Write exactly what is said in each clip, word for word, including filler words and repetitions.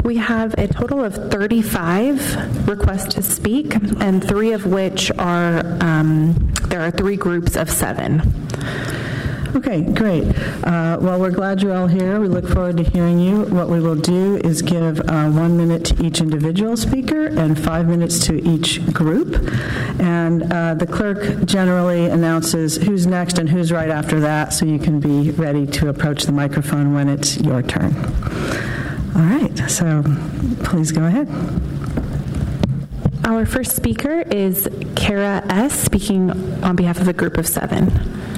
We have a total of thirty-five requests to speak, and three of which are, um, there are three groups of seven. Okay, great. Uh, well, we're glad you're all here. We look forward to hearing you. What we will do is give uh, one minute to each individual speaker and five minutes to each group. And uh, the clerk generally announces who's next and who's right after that, so you can be ready to approach the microphone when it's your turn. All right, so please go ahead. Our first speaker is Kara S., speaking on behalf of a group of seven.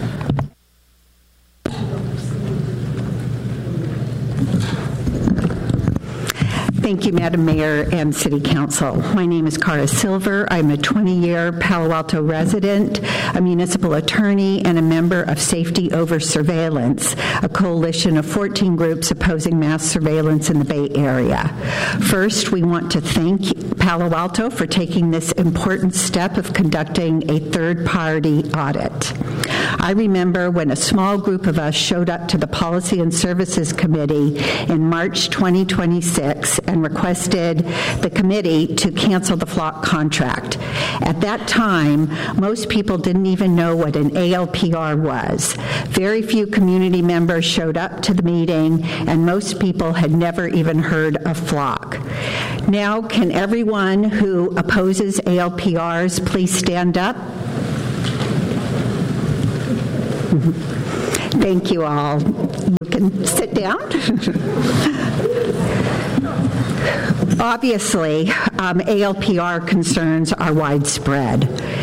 Thank you, Madam Mayor and City Council. My name is Cara Silver. I'm a twenty-year Palo Alto resident, a municipal attorney, and a member of Safety Over Surveillance, a coalition of fourteen groups opposing mass surveillance in the Bay Area. First, we want to thank Palo Alto for taking this important step of conducting a third-party audit. I remember when a small group of us showed up to the Policy and Services Committee in March twenty twenty-six and requested the committee to cancel the Flock contract. At that time, most people didn't even know what an A L P R was. Very few community members showed up to the meeting, and most people had never even heard of Flock. Now, can everyone who opposes A L P Rs please stand up? Thank you all. You can sit down. Obviously, um, A L P R concerns are widespread.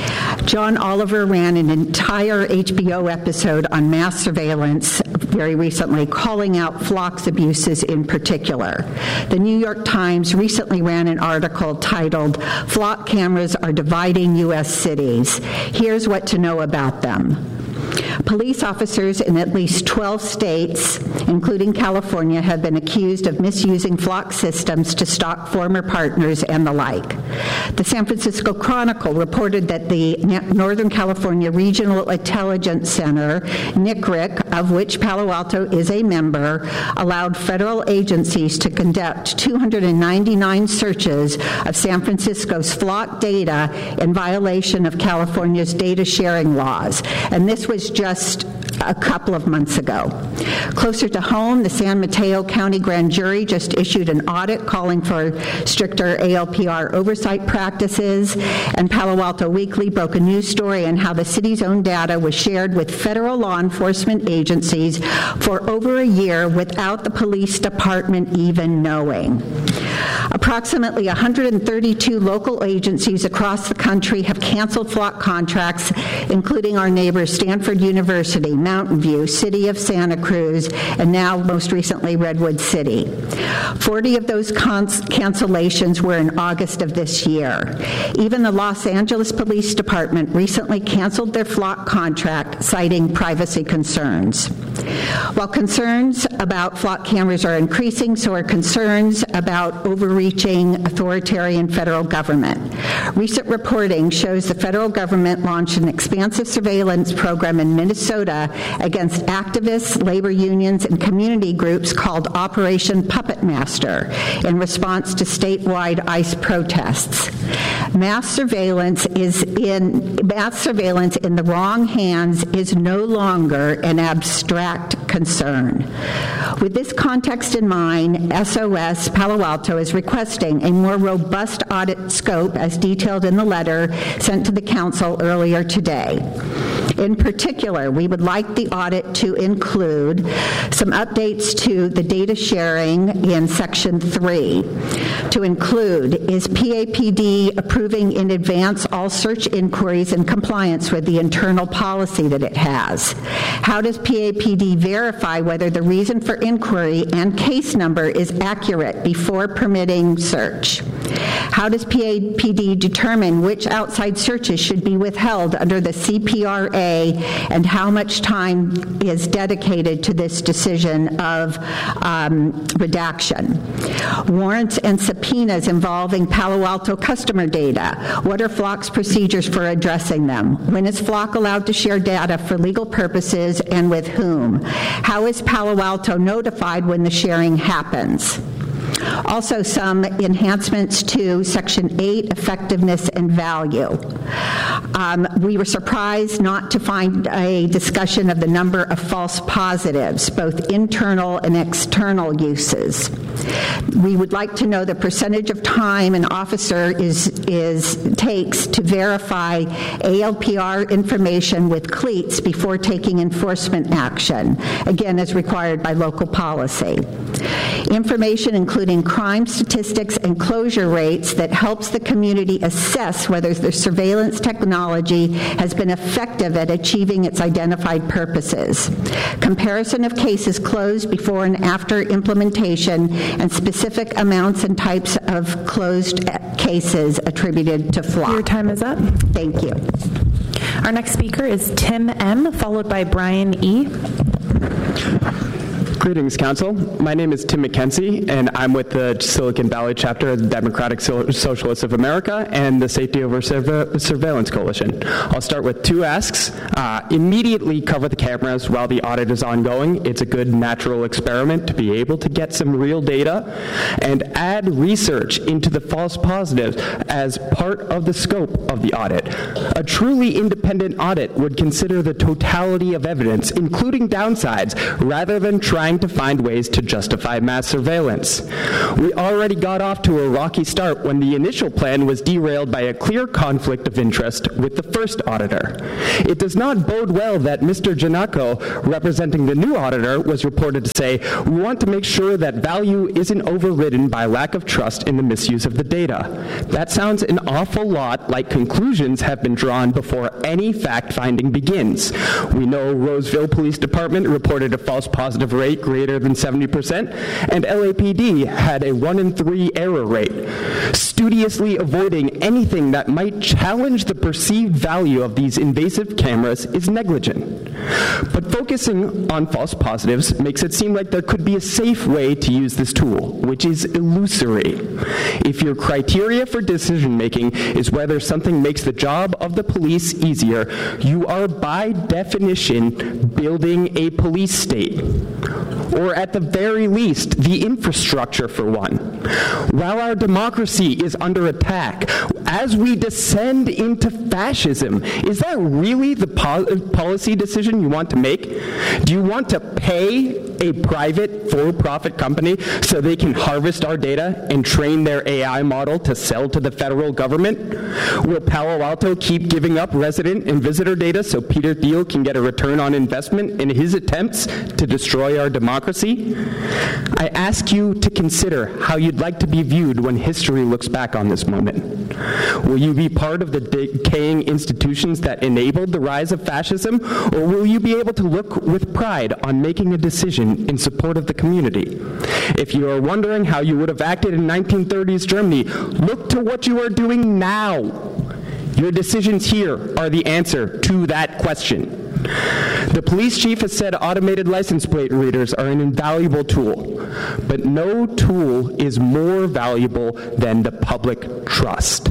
John Oliver ran an entire H B O episode on mass surveillance very recently, calling out Flock's abuses in particular. The New York Times recently ran an article titled, "Flock Cameras Are Dividing U S Cities. Here's what to know about them." Police officers in at least twelve states, including California, have been accused of misusing Flock systems to stalk former partners and the like. The San Francisco Chronicle reported that the Northern California Regional Intelligence Center, N C R I C, of which Palo Alto is a member, allowed federal agencies to conduct two hundred ninety-nine searches of San Francisco's Flock data in violation of California's data sharing laws. And this was just a couple of months ago. Closer to home, the San Mateo County Grand Jury just issued an audit calling for stricter A L P R oversight practices, and Palo Alto Weekly broke a news story on how the city's own data was shared with federal law enforcement agencies for over a year without the police department even knowing. Approximately one hundred thirty-two local agencies across the country have canceled Flock contracts, including our neighbors Stanford University, Mountain View, City of Santa Cruz, and now most recently Redwood City. forty of those cons- cancellations were in August of this year. Even the Los Angeles Police Department recently canceled their Flock contract, citing privacy concerns. While concerns about Flock cameras are increasing, so are concerns about overreaching authoritarian federal government. Recent reporting shows the federal government launched an expansive surveillance program in Minnesota against activists, labor unions, and community groups called Operation Puppet Master in response to statewide ICE protests. Mass surveillance is in mass surveillance in the wrong hands is no longer an abstract concern. With this context in mind, S O S Palo Alto is requesting a more robust audit scope as detailed in the letter sent to the council earlier today. In particular, we would like the audit to include some updates to the data sharing in Section three. To include, is P A P D approving in advance all search inquiries in compliance with the internal policy that it has? How does P A P D verify whether the reason for inquiry and case number is accurate before permitting search? How does P A P D determine which outside searches should be withheld under the C P R A, and how much time is dedicated to this decision of um, redaction? Warrants and subpoenas involving Palo Alto customer data. What are Flock's procedures for addressing them? When is Flock allowed to share data for legal purposes, and with whom? How is Palo Alto notified when the sharing happens? Also, some enhancements to Section eight, effectiveness and value. Um, we were surprised not to find a discussion of the number of false positives, both internal and external uses. We would like to know the percentage of time an officer is, is takes to verify A L P R information with cleats before taking enforcement action, again, as required by local policy. Information including crime statistics and closure rates that helps the community assess whether the surveillance technology has been effective at achieving its identified purposes. Comparison of cases closed before and after implementation and specific amounts and types of closed cases attributed to F L O C. Your time is up. Thank you. Our next speaker is Tim M., followed by Brian E. Greetings, Council. My name is Tim McKenzie, and I'm with the Silicon Valley chapter of the Democratic Socialists of America and the Safety Over Surve- Surveillance Coalition. I'll start with two asks. Uh, immediately cover the cameras while the audit is ongoing. It's a good natural experiment to be able to get some real data, and add research into the false positives as part of the scope of the audit. A truly independent audit would consider the totality of evidence, including downsides, rather than trying to find ways to justify mass surveillance. We already got off to a rocky start when the initial plan was derailed by a clear conflict of interest with the first auditor. It does not bode well that Mister Giannacco, representing the new auditor, was reported to say, "We want to make sure that value isn't overridden by lack of trust in the misuse of the data." That sounds an awful lot like conclusions have been drawn before any fact-finding begins. We know Roseville Police Department reported a false positive rate greater than seventy percent, and L A P D had a one in three error rate. Studiously avoiding anything that might challenge the perceived value of these invasive cameras is negligent. But focusing on false positives makes it seem like there could be a safe way to use this tool, which is illusory. If your criteria for decision-making is whether something makes the job of the police easier, you are by definition building a police state, or at the very least, the infrastructure for one. While our democracy is under attack, as we descend into fascism, is that really the po- policy decision you want to make? Do you want to pay a private for-profit company so they can harvest our data and train their A I model to sell to the federal government? Will Palo Alto keep giving up resident and visitor data so Peter Thiel can get a return on investment in his attempts to destroy our democracy? I ask you to consider how you'd like to be viewed when history looks back on this moment. Will you be part of the decaying institutions that enabled the rise of fascism, or will you be able to look with pride on making a decision in support of the community? If you are wondering how you would have acted in nineteen thirties Germany, look to what you are doing now. Your decisions here are the answer to that question. The police chief has said automated license plate readers are an invaluable tool, but no tool is more valuable than the public trust.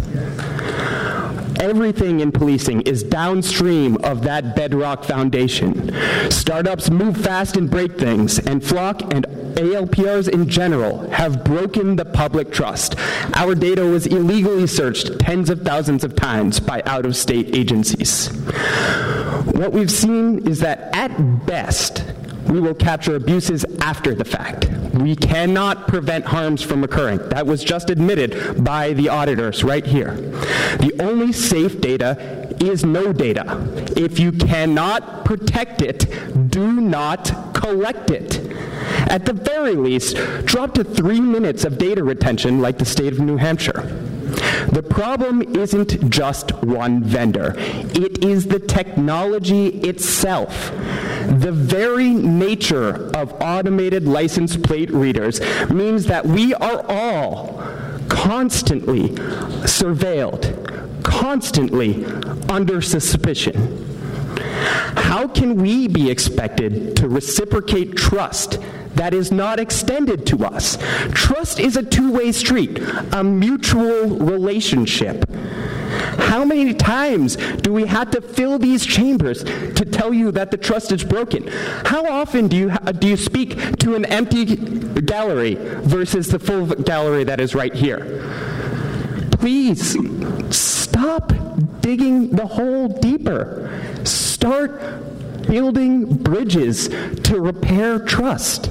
Everything in policing is downstream of that bedrock foundation. Startups move fast and break things, and F L O C and A L P Rs in general have broken the public trust. Our data was illegally searched tens of thousands of times by out-of-state agencies. What we've seen is that at best, we will capture abuses after the fact. We cannot prevent harms from occurring. That was just admitted by the auditors right here. The only safe data is no data. If you cannot protect it, do not collect it. At the very least, drop to three minutes of data retention like the state of New Hampshire. The problem isn't just one vendor. It is the technology itself. The very nature of automated license plate readers means that we are all constantly surveilled, constantly under suspicion. How can we be expected to reciprocate trust that is not extended to us? Trust is a two-way street, a mutual relationship. How many times do we have to fill these chambers to tell you that the trust is broken? How often do you ha- do you speak to an empty gallery versus the full gallery that is right here? Please stop digging the hole deeper. Start building bridges to repair trust.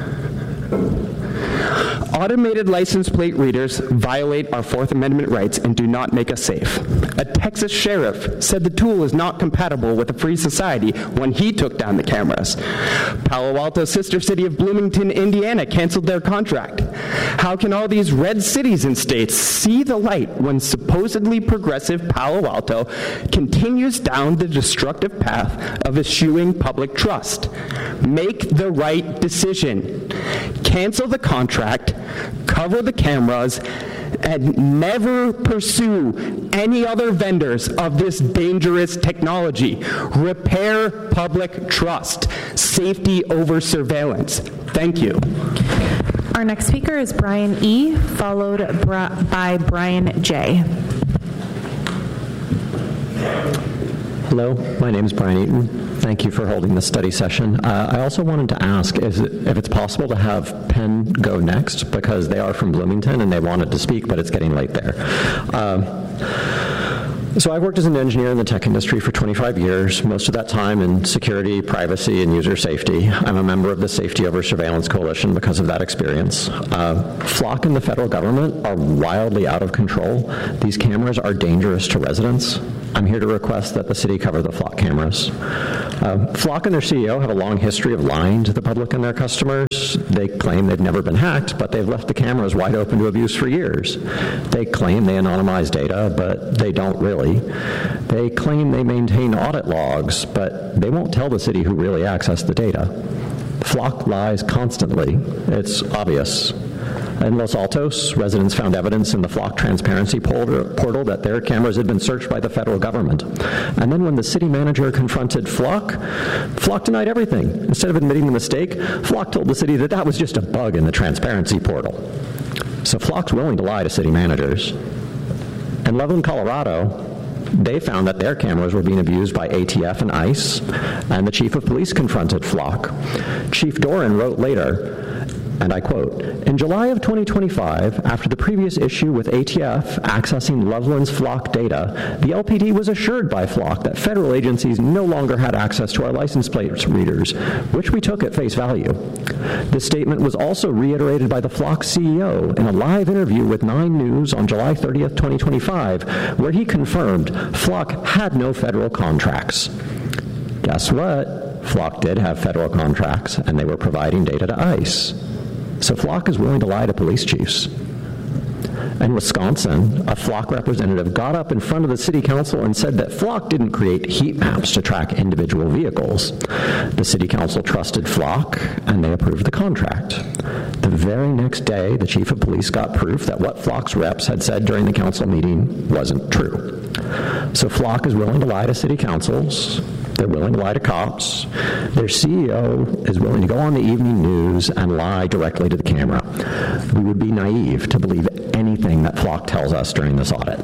Automated license plate readers violate our Fourth Amendment rights and do not make us safe. A Texas sheriff said the tool is not compatible with a free society when he took down the cameras. Palo Alto's sister city of Bloomington, Indiana, canceled their contract. How can all these red cities and states see the light when supposedly progressive Palo Alto continues down the destructive path of eschewing public trust? Make the right decision. Cancel the contract, cover the cameras, and never pursue any other vendors of this dangerous technology. Repair public trust. Safety over surveillance. Thank you. Our next speaker is Brian E., followed by Brian J. Hello, my name is Brian Eaton. Thank you for holding this study session. Uh, I also wanted to ask is it, if it's possible to have Penn go next, because they are from Bloomington and they wanted to speak, but it's getting late there. Uh, So I've worked as an engineer in the tech industry for twenty-five years, most of that time in security, privacy, and user safety. I'm a member of the Safety Over Surveillance Coalition because of that experience. Uh, Flock and the federal government are wildly out of control. These cameras are dangerous to residents. I'm here to request that the city cover the Flock cameras. Uh, Flock and their C E O have a long history of lying to the public and their customers. They claim they've never been hacked, but they've left the cameras wide open to abuse for years. They claim they anonymize data, but they don't really. They claim they maintain audit logs, but they won't tell the city who really accessed the data. Flock lies constantly. It's obvious. In Los Altos, residents found evidence in the Flock transparency portal that their cameras had been searched by the federal government. And then when the city manager confronted Flock, Flock denied everything. Instead of admitting the mistake, Flock told the city that that was just a bug in the transparency portal. So Flock's willing to lie to city managers. In Loveland, Colorado, they found that their cameras were being abused by A T F and ICE, and the chief of police confronted Flock. Chief Doran wrote later, and I quote, "In July of twenty twenty-five, after the previous issue with A T F accessing Loveland's Flock data, the L P D was assured by Flock that federal agencies no longer had access to our license plate readers, which we took at face value. This statement was also reiterated by the Flock C E O in a live interview with Nine News on July thirtieth, twenty twenty-five, where he confirmed Flock had no federal contracts." Guess what? Flock did have federal contracts, and they were providing data to ICE. So Flock is willing to lie to police chiefs. In Wisconsin, a Flock representative got up in front of the city council and said that Flock didn't create heat maps to track individual vehicles. The city council trusted Flock, and they approved the contract. The very next day, the chief of police got proof that what Flock's reps had said during the council meeting wasn't true. So Flock is willing to lie to city councils. They're willing to lie to cops. Their C E O is willing to go on the evening news and lie directly to the camera. We would be naive to believe anything that Flock tells us during this audit.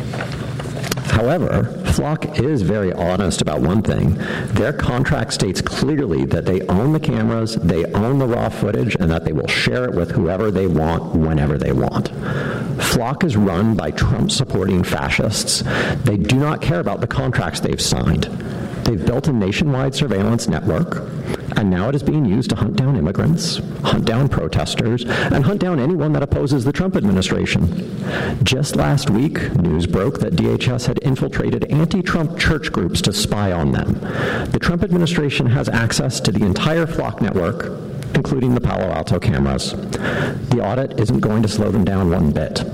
However, Flock is very honest about one thing. Their contract states clearly that they own the cameras, they own the raw footage, and that they will share it with whoever they want, whenever they want. Flock is run by Trump-supporting fascists. They do not care about the contracts they've signed. They've built a nationwide surveillance network, and now it is being used to hunt down immigrants, hunt down protesters, and hunt down anyone that opposes the Trump administration. Just last week, news broke that D H S had infiltrated anti-Trump church groups to spy on them. The Trump administration has access to the entire Flock network, including the Palo Alto cameras. The audit isn't going to slow them down one bit.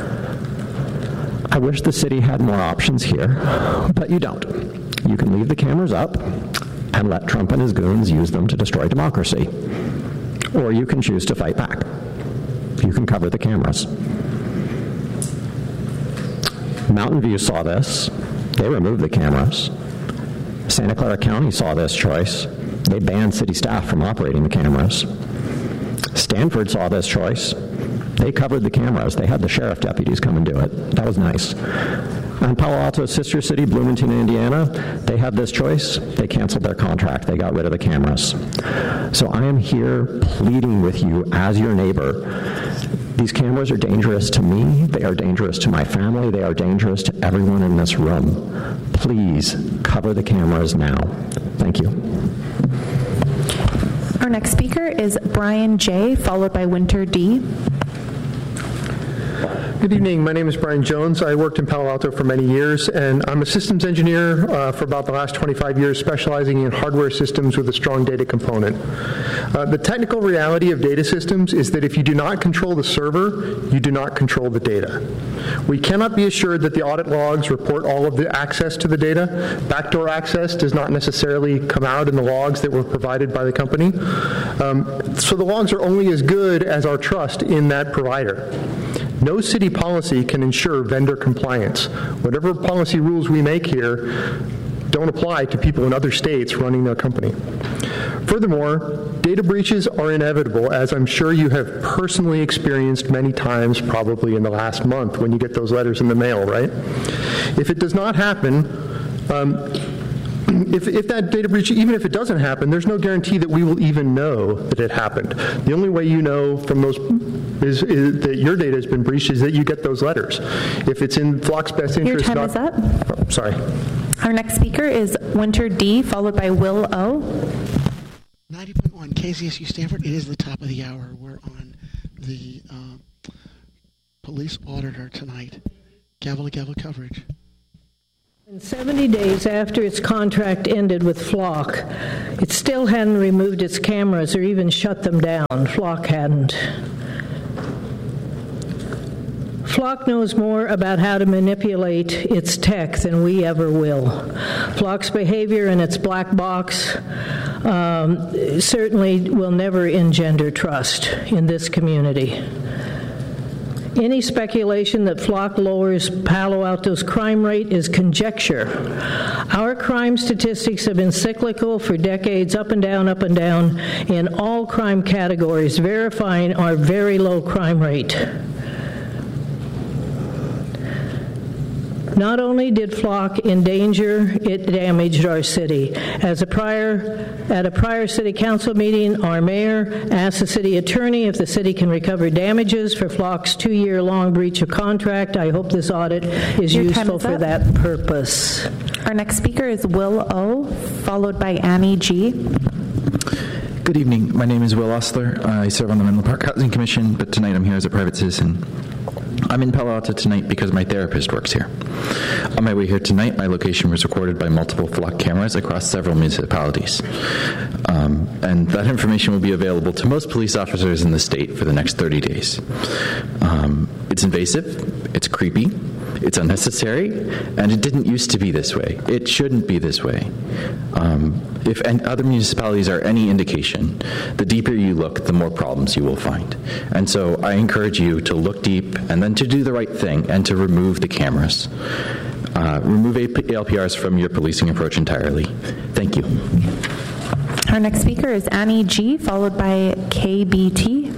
I wish the city had more options here, but you don't. You can leave the cameras up and let Trump and his goons use them to destroy democracy. Or you can choose to fight back. You can cover the cameras. Mountain View saw this. They removed the cameras. Santa Clara County saw this choice. They banned city staff from operating the cameras. Stanford saw this choice. They covered the cameras. They had the sheriff deputies come and do it. That was nice. And Palo Alto's sister city, Bloomington, Indiana, they had this choice. They canceled their contract. They got rid of the cameras. So I am here pleading with you as your neighbor. These cameras are dangerous to me. They are dangerous to my family. They are dangerous to everyone in this room. Please cover the cameras now. Thank you. Our next speaker is Brian J., followed by Winter D. Good evening. My name is Brian Jones. I worked in Palo Alto for many years, and I'm a systems engineer uh, for about the last twenty-five years, specializing in hardware systems with a strong data component. Uh, the technical reality of data systems is that if you do not control the server, you do not control the data. We cannot be assured that the audit logs report all of the access to the data. Backdoor access does not necessarily come out in the logs that were provided by the company. Um, so the logs are only as good as our trust in that provider. No city policy can ensure vendor compliance. Whatever policy rules we make here don't apply to people in other states running their company. Furthermore, data breaches are inevitable, as I'm sure you have personally experienced many times, probably in the last month, when you get those letters in the mail, right? If it does not happen, um, If, if that data breach, even if it doesn't happen, there's no guarantee that we will even know that it happened. The only way you know from those is, is that your data has been breached is that you get those letters. If it's in Flock's best interest... Your time not, is up. Oh, sorry. Our next speaker is Winter D, followed by Will O. ninety point one K C S U Stanford. It is the top of the hour. We're on the uh, police auditor tonight. Gavel to gavel coverage. And seventy days after its contract ended with Flock, it still hadn't removed its cameras or even shut them down. Flock hadn't. Flock knows more about how to manipulate its tech than we ever will. Flock's behavior in its black box um, certainly will never engender trust in this community. Any speculation that Flock lowers Palo Alto's crime rate is conjecture. Our crime statistics have been cyclical for decades, up and down, up and down, in all crime categories, verifying our very low crime rate. Not only did Flock endanger, it damaged our city. As a prior, at a prior city council meeting, our mayor asked the city attorney if the city can recover damages for Flock's two-year-long breach of contract. I hope this audit is Your time useful is for up. that purpose. Our next speaker is Will O, followed by Annie G. Good evening. My name is Will Osler. I serve on the Menlo Park Housing Commission, but tonight I'm here as a private citizen. I'm in Palo Alto tonight because my therapist works here. On my way here tonight, my location was recorded by multiple Flock cameras across several municipalities. Um, and that information will be available to most police officers in the state for the next thirty days. Um, it's invasive, it's creepy, it's unnecessary, and it didn't used to be this way. It shouldn't be this way. Um, if any other municipalities are any indication, the deeper you look, the more problems you will find. And so I encourage you to look deep and then to do the right thing and to remove the cameras. Uh, remove A L P Rs from your policing approach entirely. Thank you. Our next speaker is Annie G, followed by K B T.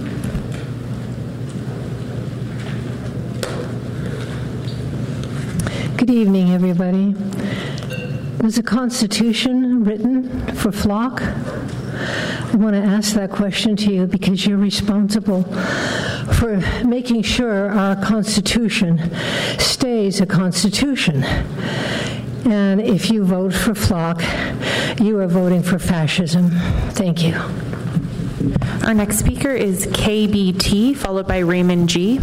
Good evening, everybody. Was a constitution written for Flock? I want to ask that question to you because you're responsible for making sure our Constitution stays a Constitution. And if you vote for Flock, you are voting for fascism. Thank you. Our next speaker is K B T, followed by Raymond G.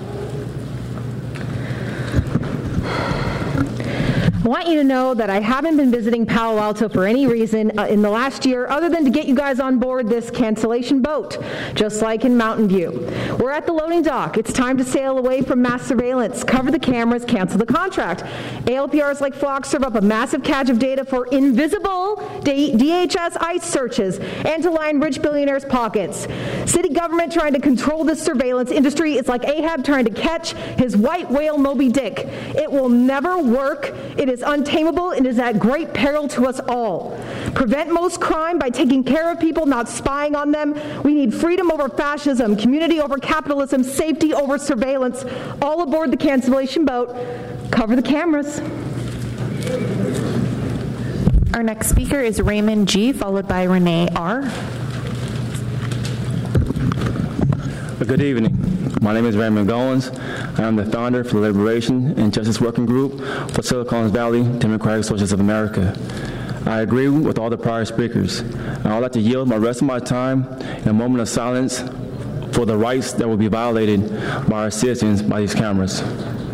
I want you to know that I haven't been visiting Palo Alto for any reason uh, in the last year other than to get you guys on board this cancellation boat, just like in Mountain View. We're at the loading dock. It's time to sail away from mass surveillance, cover the cameras, cancel the contract. A L P Rs like Flock serve up a massive cache of data for invisible D H S ICE searches and to line rich billionaires' pockets. City government trying to control this surveillance industry is like Ahab trying to catch his white whale Moby Dick. It will never work. It is is untamable and is at great peril to us all. Prevent most crime by taking care of people, not spying on them. We need freedom over fascism, community over capitalism, safety over surveillance. All aboard the cancellation boat. Cover the cameras. Our next speaker is Raymond G., followed by Renee R. Good evening. My name is Raymond Goins. I am the founder for the Liberation and Justice Working Group for Silicon Valley Democratic Socialists of America. I agree with all the prior speakers. I would like to yield my rest of my time in a moment of silence for the rights that will be violated by our citizens by these cameras.